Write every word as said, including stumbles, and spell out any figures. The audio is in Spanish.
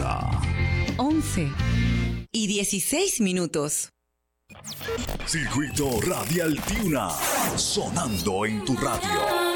hora once y dieciséis minutos. Circuito Radial Tiuna, sonando en tu radio.